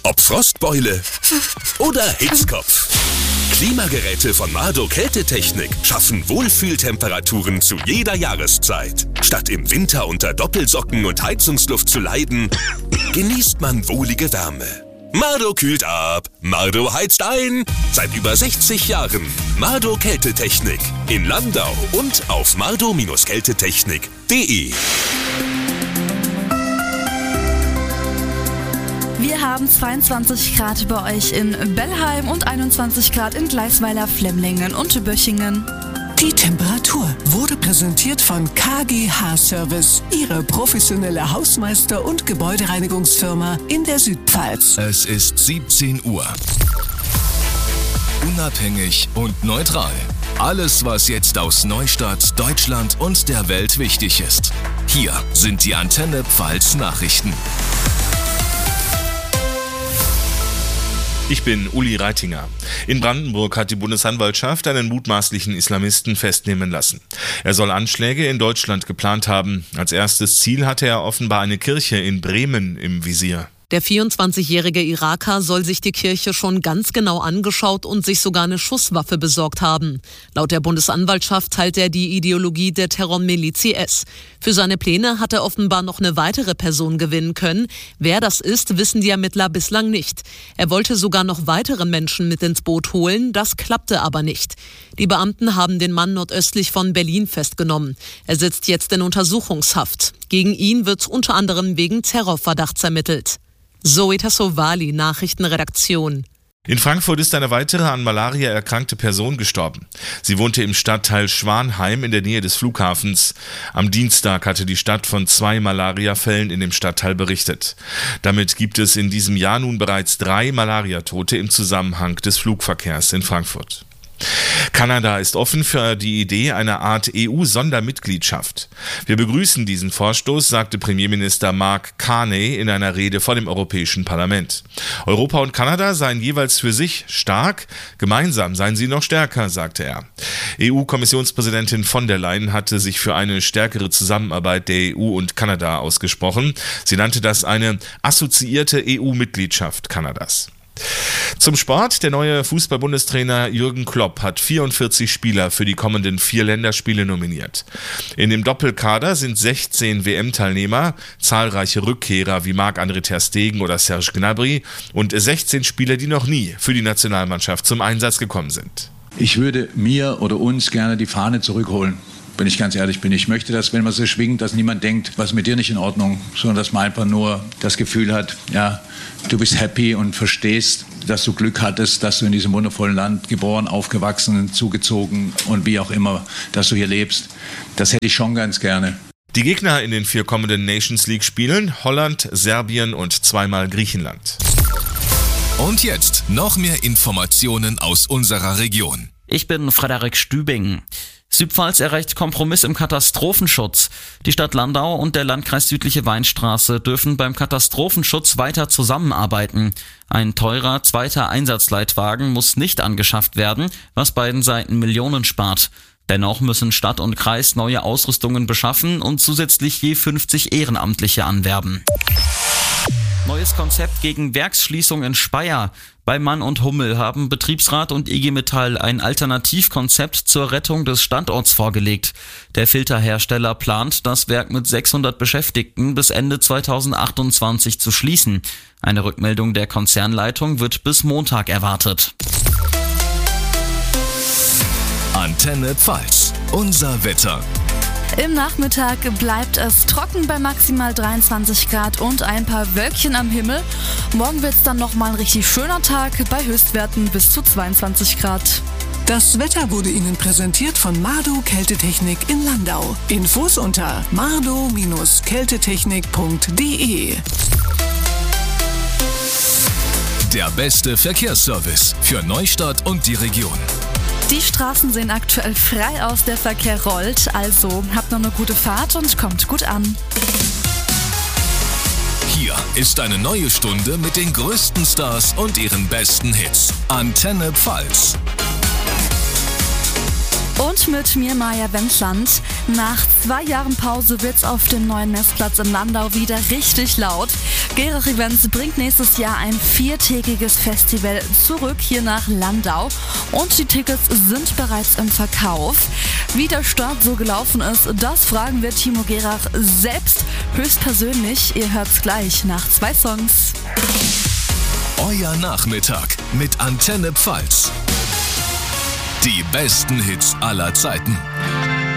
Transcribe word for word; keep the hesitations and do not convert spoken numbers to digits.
Ob Frostbeule oder Hitzkopf. Klimageräte von Mardo Kältetechnik schaffen Wohlfühltemperaturen zu jeder Jahreszeit. Statt im Winter unter Doppelsocken und Heizungsluft zu leiden, genießt man wohlige Wärme. Mardo kühlt ab, Mardo heizt ein. Seit über sechzig Jahren Mardo Kältetechnik in Landau und auf mardo Bindestrich kältetechnik punkt de. Wir haben zweiundzwanzig Grad bei euch in Bellheim und einundzwanzig Grad in Gleisweiler, Flemlingen und Böchingen. Die Temperatur wurde präsentiert von K G H Service, Ihre professionelle Hausmeister- und Gebäudereinigungsfirma in der Südpfalz. Es ist siebzehn Uhr. Unabhängig und neutral. Alles, was jetzt aus Neustadt, Deutschland und der Welt wichtig ist. Hier sind die Antenne Pfalz Nachrichten. Ich bin Uli Reitinger. In Brandenburg hat die Bundesanwaltschaft einen mutmaßlichen Islamisten festnehmen lassen. Er soll Anschläge in Deutschland geplant haben. Als erstes Ziel hatte er offenbar eine Kirche in Bremen im Visier. Der vierundzwanzigjährige Iraker soll sich die Kirche schon ganz genau angeschaut und sich sogar eine Schusswaffe besorgt haben. Laut der Bundesanwaltschaft teilt er die Ideologie der Terrormiliz I S. Für seine Pläne hat er offenbar noch eine weitere Person gewinnen können. Wer das ist, wissen die Ermittler bislang nicht. Er wollte sogar noch weitere Menschen mit ins Boot holen, das klappte aber nicht. Die Beamten haben den Mann nordöstlich von Berlin festgenommen. Er sitzt jetzt in Untersuchungshaft. Gegen ihn wird unter anderem wegen Terrorverdachts ermittelt. Zoe Tassovali, Nachrichtenredaktion. In Frankfurt ist eine weitere an Malaria erkrankte Person gestorben. Sie wohnte im Stadtteil Schwanheim in der Nähe des Flughafens. Am Dienstag hatte die Stadt von zwei Malariafällen in dem Stadtteil berichtet. Damit gibt es in diesem Jahr nun bereits drei Malariatote im Zusammenhang des Flugverkehrs in Frankfurt. Kanada ist offen für die Idee einer Art E U-Sondermitgliedschaft. Wir begrüßen diesen Vorstoß, sagte Premierminister Mark Carney in einer Rede vor dem Europäischen Parlament. Europa und Kanada seien jeweils für sich stark, gemeinsam seien sie noch stärker, sagte er. E U-Kommissionspräsidentin von der Leyen hatte sich für eine stärkere Zusammenarbeit der E U und Kanada ausgesprochen. Sie nannte das eine assoziierte E U-Mitgliedschaft Kanadas. Zum Sport. Der neue Fußball-Bundestrainer Jürgen Klopp hat vierundvierzig Spieler für die kommenden vier Länderspiele nominiert. In dem Doppelkader sind sechzehn W M-Teilnehmer, zahlreiche Rückkehrer wie Marc-André ter Stegen oder Serge Gnabry und sechzehn Spieler, die noch nie für die Nationalmannschaft zum Einsatz gekommen sind. Ich würde mir oder uns gerne die Fahne zurückholen. Wenn ich ganz ehrlich bin. Ich möchte, dass, wenn man so schwingt, dass niemand denkt, was ist mit dir nicht in Ordnung, sondern dass man einfach nur das Gefühl hat, ja, du bist happy und verstehst, dass du Glück hattest, dass du in diesem wundervollen Land geboren, aufgewachsen, zugezogen und wie auch immer, dass du hier lebst. Das hätte ich schon ganz gerne. Die Gegner in den vier kommenden Nations League-Spielen: Holland, Serbien und zweimal Griechenland. Und jetzt noch mehr Informationen aus unserer Region. Ich bin Frederik Stübing. Südpfalz erreicht Kompromiss im Katastrophenschutz. Die Stadt Landau und der Landkreis Südliche Weinstraße dürfen beim Katastrophenschutz weiter zusammenarbeiten. Ein teurer zweiter Einsatzleitwagen muss nicht angeschafft werden, was beiden Seiten Millionen spart. Dennoch müssen Stadt und Kreis neue Ausrüstungen beschaffen und zusätzlich je fünfzig Ehrenamtliche anwerben. Neues Konzept gegen Werksschließung in Speyer. Bei Mann und Hummel haben Betriebsrat und I G Metall ein Alternativkonzept zur Rettung des Standorts vorgelegt. Der Filterhersteller plant, das Werk mit sechshundert Beschäftigten bis Ende zweitausendachtundzwanzig zu schließen. Eine Rückmeldung der Konzernleitung wird bis Montag erwartet. Antenne Pfalz. Unser Wetter. Im Nachmittag bleibt es trocken bei maximal dreiundzwanzig Grad und ein paar Wölkchen am Himmel. Morgen wird es dann nochmal ein richtig schöner Tag bei Höchstwerten bis zu zweiundzwanzig Grad. Das Wetter wurde Ihnen präsentiert von Mardo Kältetechnik in Landau. Infos unter mardo Bindestrich kältetechnik punkt de. Der beste Verkehrsservice für Neustadt und die Region. Die Straßen sehen aktuell frei aus, der Verkehr rollt, also habt noch eine gute Fahrt und kommt gut an. Hier ist eine neue Stunde mit den größten Stars und ihren besten Hits. Antenne Pfalz. Und mit mir, Maja Wendland. Nach zwei Jahren Pause wird's auf dem neuen Messplatz in Landau wieder richtig laut. Gerach Events bringt nächstes Jahr ein viertägiges Festival zurück hier nach Landau. Und die Tickets sind bereits im Verkauf. Wie der Start so gelaufen ist, das fragen wir Timo Gerach selbst höchstpersönlich. Ihr hört's gleich nach zwei Songs. Euer Nachmittag mit Antenne Pfalz. Die besten Hits aller Zeiten.